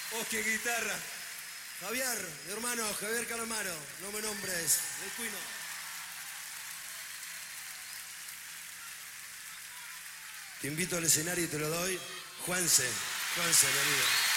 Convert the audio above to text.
Hostia, guitarra. Javier, mi hermano, Javier Calamaro, no me nombres, el cuino. Te invito al escenario y te lo doy. Juanse, mi amigo.